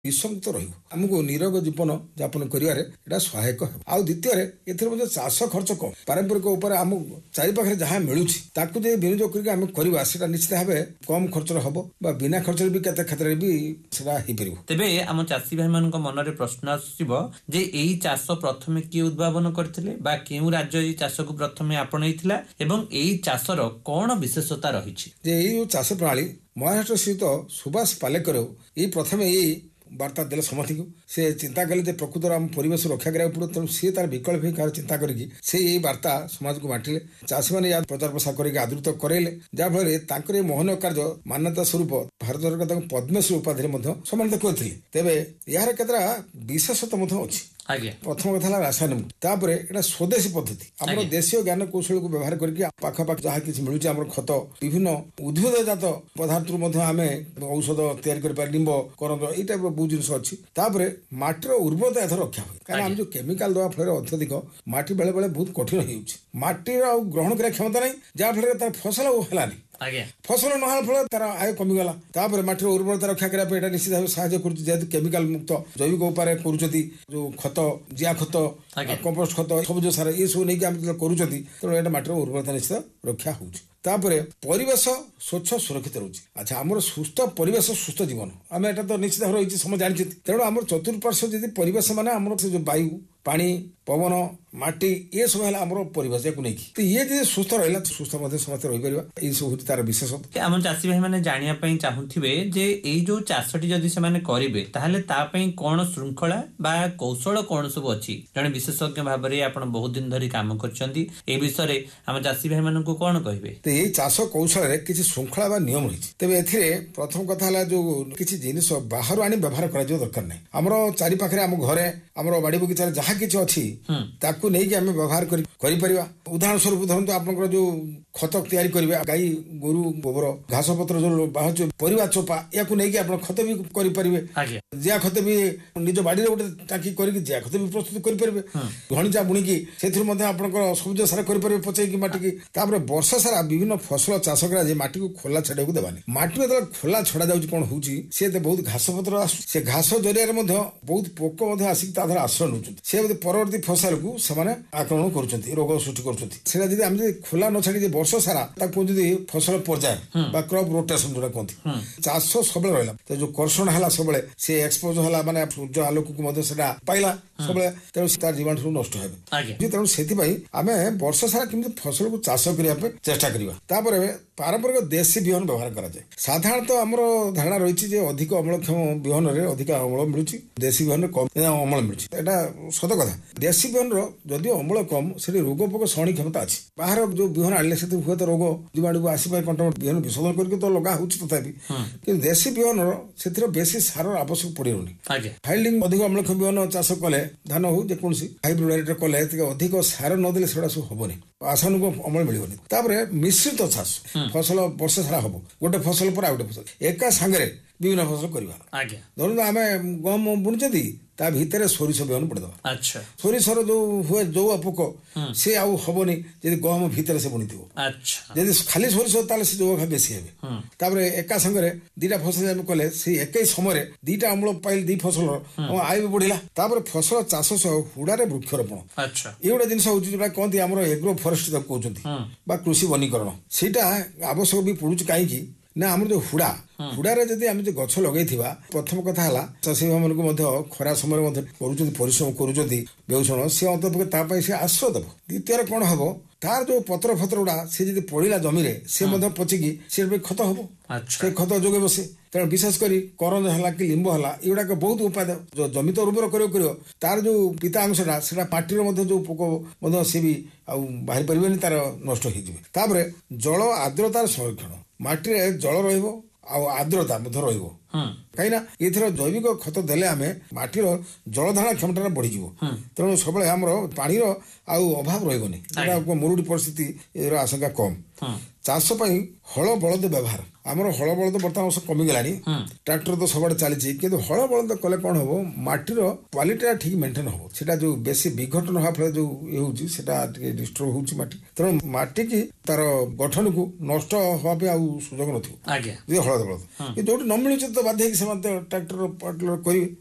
ବିଷମୁକ୍ତ ରହିବ, ଆମକୁ ନିରୋଗ ଜୀବନ ଯାପନ କରିବାରେ ଏଟା ସହାୟକ ହେବ। ଆଉ ଦ୍ୱିତୀୟରେ ଏଥିରେ ମଧ୍ୟ ଚାଷ ଖର୍ଚ୍ଚ କମ, ପାରମ୍ପରିକ ଉପରେ ଆମ ଚାରି ପାଖରେ ଯାହା ମିଳୁଛି ତାକୁ ଯଦି ବିନିଯୋଗ କରିକି ଆମେ କରିବା ସେଟା ନିଶ୍ଚିତ ଭାବେ କମ ଖର୍ଚ୍ଚରେ ହବ ବା ବିନା ଖର୍ଚ୍ଚରେ ବି କେତେ କ୍ଷେତ୍ରରେ ବି ସେଟା ହେଇପାରିବ। ତେବେ ଆମ ଚାଷୀ ଭାଇ ମାନଙ୍କ ମନରେ ପ୍ରଶ୍ନ ଆସୁଥିବ ଯେ ଏଇ ଚାଷ ପ୍ରଥମେ କିଏ ଉଦ୍ଭାବନ କରିଥିଲେ ବା କେଉଁ ରାଜ୍ୟ ଏଇ ଚାଷକୁ ପ୍ରଥମେ ଆପଣେଇଥିଲା ଏବଂ ଏଇ ଚାଷର କଣ ବିଶେଷତା ରହିଛି? ଯେ ଏଇ ଯୋଉ ଚାଷ ପ୍ରଣାଳୀ ମହାରାଷ୍ଟ୍ର ସ୍ଥିତ ସୁଭାଷ ପାଲେକର ଏଇ ପ୍ରଥମେ ଏଇ ବାର୍ତ୍ତା ଦେଲେ ସମସ୍ତଙ୍କୁ। ସେ ଚିନ୍ତା କଲେ ଯେ ପ୍ରକୃତରେ ଆମ ପରିବେଶ ରକ୍ଷା କରିବାକୁ ପଡ଼ିବ, ତେଣୁ ସିଏ ତାର ବିକଳ୍ପ କାହାର ଚିନ୍ତା କରିକି ସେ ଏଇ ବାର୍ତ୍ତା ସମାଜକୁ ବାଣ୍ଟିଲେ। ଚାଷୀମାନେ ୟା ପ୍ରଚାର ପ୍ରସାର କରିକି ଆଦୃତ କରାଇଲେ, ଯାହାଫଳରେ ତାଙ୍କର ଏଇ ମହନୀୟ କାର୍ଯ୍ୟ ମାନ୍ୟତା ସ୍ୱରୂପ ଭାରତ ସରକାର ତାଙ୍କୁ ପଦ୍ମଶ୍ରୀ ଉପାଧିରେ ମଧ୍ୟ ସମ୍ମାନିତ କରିଥିଲେ। ତେବେ ଏହାର କେତେଟା ବିଶେଷତ୍ୱ ମଧ୍ୟ ଅଛି। ପ୍ରଥମ କଥା ହେଲା ରାସାୟନିକ, ତାପରେ ଏଟା ସ୍ୱଦେଶୀ ପଦ୍ଧତି, ଆମର ଦେଶୀୟ ଜ୍ଞାନ କୌଶଳକୁ ବ୍ୟବହାର କରିକି ପାଖାପାଖି ଯାହା କିଛି ମିଳୁଛି ଆମର ଖତ, ବିଭିନ୍ନ ଉଦ୍ଭିଦଜାତ ପଦାର୍ଥରୁ ମଧ୍ୟ ଆମେ ଔଷଧ ତିଆରି କରିପାରିବା, ନିମ୍ବ, କରଞ୍ଜ, ଏଇ ଟାଇପର ବହୁତ ଜିନିଷ ଅଛି। ତାପରେ ମାଟିର ଉର୍ବରତା ଏଥର ରକ୍ଷା ହୁଏ, କାରଣ ଆମେ ଯୋଉ କେମିକାଲ ଦେବା ଫଳରେ ଅତ୍ୟଧିକ ମାଟି ବେଳେ ବେଳେ ବହୁତ କଠିନ ହେଇଯାଉଛି, ମାଟିର ଆଉ ଗ୍ରହଣ କରିବା କ୍ଷମତା ନାହିଁ, ଯାହା ଫଳରେ ତାର ଫସଲ ହେଲାନି, ଫସଲ ନହେଲା ଫଳରେ ତାର ଆୟ କମିଗଲା। ତାପରେ ମାଟିର ଉର୍ବରତା ରକ୍ଷା କରିବା ପାଇଁ ଏଟା ନିଶ୍ଚିତ ଭାବେ ସାହାଯ୍ୟ କରୁଛି, ଯେହେତୁ କେମିକାଲ ମୁକ୍ତ ଜୈବିକ ଉପାୟରେ କରୁଛନ୍ତି, ଯୋଉ ଖତ, ଜିଆ ଖତ, କମ୍ପୋଷ୍ଟ ଖତ, ସବୁଜ ସାର ଏସବୁ ନେଇକି ଆମେ ଯେତେବେଳେ କରୁଛନ୍ତି, ତେଣୁ ଏଟା ମାଟିର ଉର୍ବରତା ନିଶ୍ଚିତ ରକ୍ଷା ହଉଛି। ତାପରେ ପରିବେଶ ସ୍ୱଚ୍ଛ ସୁରକ୍ଷିତ ରହୁଛି। ଆଚ୍ଛା, ଆମର ସୁସ୍ଥ ପରିବେଶ ସୁସ୍ଥ ଜୀବନ, ଆମେ ଏଟା ତ ନିଶ୍ଚିତ ଭାବେ ରହିଛି, ସମସ୍ତେ ଜାଣିଛନ୍ତି। ତେଣୁ ଆମର ଚତୁଃପାର୍ଶ୍ୱ ଯଦି ପରିବେଶ ମାନେ ଆମର ସେ ଯୋଉ ବାୟୁ, ପାଣି, ପବନ, ମାଟି, ଏ ସବୁ ହେଲା ଆମର ପରିବେଶ ୟାକୁ ନେଇକି, ତ ଇଏ ଯଦି ସୁସ୍ଥ ରହିଲା ସୁସ୍ଥ ମଧ୍ୟ ସମସ୍ତେ ରହିପାରିବା। ଏଇ ସବୁ ହଉଛି ତାର ବିଶେଷତ୍ୱ। ଆମ ଚାଷୀ ଭାଇ ମାନେ ଜାଣିବା ପାଇଁ ଚାହୁଁଥିବେ ଯେ ଏଇ ଯୋଉ ଚାଷଟି ଯଦି ସେମାନେ କରିବେ ତାହେଲେ ତା ପାଇଁ କଣ ଶୃଙ୍ଖଳା ବା କୌଶଳ କଣ ସବୁ ଅଛି? ଜଣେ ବିଶେଷଜ୍ଞ ଭାବରେ ଆପଣ ବହୁତ ଦିନ ଧରି କାମ କରିଛନ୍ତି, এই ବିଷୟରେ ଆମ ଚାଷୀ ଭାଇ ମାନଙ୍କୁ କଣ କହିବେ? ଏଇ ଚାଷ କୌଶଳରେ କିଛି ଶୃଙ୍ଖଳା ବା ନିୟମ ରହିଛି। ତେବେ ଏଥିରେ ପ୍ରଥମ କଥା ହେଲା ଯୋଉ କିଛି ଜିନିଷ ବାହାରୁ ଆଣି ବ୍ୟବହାର କରାଯିବା ଦରକାର ନାହିଁ। ଆମର ଚାରି ପାଖରେ, ଆମ ଘରେ, ଆମର ବାଡି ବଗିଚାରେ ଯାହା କିଛି ଅଛି ତାକୁ ନେଇକି ଆମେ ବ୍ୟବହାର କରିପାରିବା। ଉଦାହରଣ ସ୍ୱରୂପ ଧରନ୍ତୁ, ଆପଣଙ୍କର ଯୋଉ ଖତ ତିଆରି କରିବେ, ଗାଈ ଗୋରୁ ଗୋବର, ଘାସ ପତ୍ର ଯୋଉ ବାହାରୁଛି, ପରିବା ଚୋପା, ୟାକୁ ନେଇକି ଆପଣ ଖତ ବି କରିପାରିବେ। ଜିଆ ଖତ ବି ନିଜ ବାଡିରେ ଗୋଟେ ଟାଙ୍କି କରିକି ଜିଆ ଖତ ବି ପ୍ରସ୍ତୁତ କରିପାରିବେ। ଘଣିଚା ବୁଣିକି ସେଥିରୁ ମଧ୍ୟ ଆପଣଙ୍କର ସବୁଜ ସାର କରିପାରିବେ ପଚେଇକି ମାଟିକି। ତାପରେ ବର୍ଷ ସାରା ବିଭିନ୍ନ ଫସଲ ଚାଷ କରାଯାଏ, ମାଟିକୁ ଖୋଲା ଛାଡିବାକୁ ଦେବାନି। ମାଟି ଯେତେବେଳେ ଖୋଲା ଛଡା ଯାଉଛି କଣ ହଉଛି, ସେ ବହୁତ ଘାସ ପତ୍ର ଆସୁଛି, ସେ ଘାସ ଜରିଆରେ ମଧ୍ୟ ବହୁତ ପୋକ ମଧ୍ୟ ଆସିକି ତା ଦେହରେ ଆଶ୍ରୟ ନେଉଛନ୍ତି, ସେ ପରବର୍ତ୍ତୀ ଫସଲକୁ ସେମାନେ ଆକ୍ରମଣ କରୁଛନ୍ତି, ରୋଗ ସୃଷ୍ଟି କରୁଛନ୍ତି। ସେଟା ଯଦି ଆମେ ଯଦି ଖୋଲା ନ ଛାଡି ବର୍ଷ ସାରା ତାକୁ ଯଦି ଫସଲ ପର୍ଯ୍ୟାୟ ବା କ୍ରପ ରୋଟେସନ ଯୋଉଟା କୁହନ୍ତି, ଚାଷ ସବୁବେଳେ ରହିଲା, ଯୋଉ କର୍ଷଣ ହେଲା ସବୁବେଳେ, ସେ ଏକ୍ସପୋଜ ହେଲା, ମାନେ ସୂର୍ଯ୍ୟ ଆଲୋକକୁ ମଧ୍ୟ ସେଟା ପାଇଲା ସବୁବେଳେ, ତେଣୁ ତାର ଜୀବାଣୁ ସବୁ ନଷ୍ଟ ହେବେ। ତେଣୁ ସେଥିପାଇଁ ଆମେ ବର୍ଷ ସାରା କେମିତି ଫସଲକୁ ଚାଷ କରିବା ପାଇଁ ଚେଷ୍ଟା କରିବା। ତାପରେ ପାରମ୍ପରିକ ଦେଶୀ ବିହନ ବ୍ୟବହାର କରାଯାଏ। ସାଧାରଣତଃ ଆମର ଧାରଣା ରହିଛି ଯେ ଅଧିକ ଅମଳକ୍ଷମ ବିହନରେ ଅଧିକ ଅମଳ ମିଳୁଛି, ଦେଶୀ ବିହନରେ କମ ଅମଳ ମିଳୁଛି। ଏଟା ସତ କଥା। ଦେଶୀ ବିହନର ଯଦିଓ ଅମଳ କମ, ସେଠି ରୋଗ ପୋକ ସହଣୀ କ୍ଷମତା ଅଛି। ବାହାର ଯୋଉ ବିହନ ଆଣିଲେ ସେଥିରୁ ହୁଏତ ରୋଗ ଜୀବାଣୁକୁ ଆସିପାରେ, କଣ୍ଟମ ବିହନ ବିଶୋଧନ କରିକି ତ ଲଗା ହଉଛି ତଥାପି, କିନ୍ତୁ ଦେଶୀ ବିହନର ସେଥିରେ ବେଶୀ ସାରର ଆବଶ୍ୟକ ପଡିବନି। ହାଇଲିଂ ଅଧିକ ଅମଳକ୍ଷମ ବିହନ ଚାଷ କଲେ, ଧାନ ହଉ ଯେକୌଣସି ହାଇବ୍ରିଡ ଭେରାଇଟି କଲେ ଟିକେ ଅଧିକ ସାର ନଦେଲେ ସେଗୁଡା ସବୁ ହବନି, ଆଶାନୁକ ଅମଳ ମିଳିବନି। ତାପରେ ମିଶ୍ରିତ ଚାଷ, ଫସଲ ବର୍ଷ ସାରା ହବ, ଗୋଟେ ଫସଲ ପରେ ଆଉ ଗୋଟେ ଫସଲ, ଏକା ସାଙ୍ଗରେ ବିଭିନ୍ନ ଫସଲ କରିବା। ଧରନ୍ତୁ ଆମେ ଗହମ ବୁଣୁଛନ୍ତି, ତା ଭିତରେ ସୋରିଷ ବିହନ ପଡିଦବା, ସୋରିଷର ଯୋଉ ହୁଏ ଯୋଉ ପୋକ ସେ ଆଉ ହବନି ଯଦି ଗହମ ଭିତରେ ସେ ବୁଣିଥିବ। ଯଦି ଖାଲି ସୋରିଷ ତାହେଲେ ସେ ଯୋଉ ବେଶୀ ହେବେ। ତାପରେ ଏକା ସାଙ୍ଗରେ ଦିଟା ଫସଲ ଆମେ କଲେ, ସେଇ ଏକଇ ସମୟରେ ଦିଟା ଅମଳ ପାଇଲେ, ଦି ଫସଲର ଆୟ ବି ବଢିଲା। ତାପରେ ଫସଲ ଚାଷ ସହ ହୁଡାରେ ବୃକ୍ଷରୋପଣ, ଏଇ ଗୋଟେ ଜିନିଷ ହଉଛି ଯୋଉଟା କହନ୍ତି ଆମର ଏଗ୍ରୋ ଫରେଷ୍ଟ ତାକୁ କହୁଛନ୍ତି ବା କୃଷି ବନୀକରଣ। ସେଇଟା ଆବଶ୍ୟକ ବି ପଡୁଛି, କାହିଁକି ନା ଆମର ଯୋଉ ହୁଡାରେ ଯଦି ଆମେ ଯୋଉ ଗଛ ଲଗେଇଥିବା, ପ୍ରଥମ କଥା ହେଲା ଚାଷୀ ମାନଙ୍କୁ ମଧ୍ୟ ଖରା ସମୟରେ ମଧ୍ୟ କରୁଛନ୍ତି, ପରିଶ୍ରମ କରୁଛନ୍ତି, ବେଉଷଣ, ସେ ଅନ୍ତତଃ ତା ପାଇଁ ସେ ଆଶ୍ରୟ ଦେବ। ଦ୍ୱିତୀୟରେ କଣ ହବ, ତାର ଯୋଉ ପତ୍ର ଗୁଡା ସେ ଯଦି ପଡିଲା ଜମିରେ, ସେ ମଧ୍ୟ ପଚିକି ସେ ଖତ ହବ, ସେ ଖତ ଯୋଗେଇବ ସେ। ତେଣୁ ବିଶେଷ କରି କରଞ୍ଜ ହେଲା କି ଲିମ୍ବ ହେଲା, ଏଗୁଡାକ ବହୁତ ଉପାଦେୟ। ଯୋଉ ଜମି ତ ଉର୍ବର କରିବ, ତାର ଯୋଉ ପିତା ଅଂଶଟା ସେଟା ମାଟିର ମଧ୍ୟ ଯୋଉ ପୋକ ମଧ୍ୟ ସେ ବି ଆଉ ବାହାରି ପାରିବେନି, ତାର ନଷ୍ଟ ହେଇଯିବେ। ତାପରେ ଜଳ ଆର୍ଦ୍ରତାର ସଂରକ୍ଷଣ, ମାଟିରେ ଜଳ ରହିବ ଆଉ ଆର୍ଦ୍ରତା ମଧ୍ୟ ରହିବ, କାହିଁକି ନା ଏଥିର ଜୈବିକ ଖତ ଦେଲେ ଆମେ ମାଟିର ଜଳଧାରଣ କ୍ଷମତା ବଢିଯିବ। ତେଣୁ ସବୁବେଳେ ଆମର ପାଣିର ଆଉ ଅଭାବ ରହିବନି, ମରୁଡି ପରିସ୍ଥିତି ଏର ଆଶଙ୍କା କମ। ଚାଷ ପାଇଁ ହଳ ବଳଦ ବ୍ୟବହାର, ଆମର ହଳ ବଳଦ ବର୍ତ୍ତମାନ କମିଗଲାଣି, ଟ୍ରାକ୍ଟର ତ ସବୁଆଡେ ଚାଲିଛି, କିନ୍ତୁ ହଳ ବଳଦ କଲେ କଣ ହବ, ମାଟିର କ୍ୱାଲିଟିଟା ଠିକ ମେଣ୍ଟେନ ହବ। ସେଟା ଯୋଉ ବେଶୀ ବିଘଟନ ହବା ଫଳରେ ଯୋଉ ଇଏ ହଉଛି, ସେଟା ଟିକେ ଡିଷ୍ଟର୍ବ ହଉଛି ମାଟି। ତେଣୁ ମାଟିକି ତାର ଗଠନକୁ ନଷ୍ଟ ହବା ପାଇଁ ଆଉ ସୁଯୋଗ ନଥିବ ଯଦି ହଳଦ ବଳଦ। ଯୋଉଠି ନ ମିଳୁଛି ତ ବାଧ୍ୟ ହେଇକି ସେମାନେ ଟ୍ରାକ୍ଟର କରିବେ।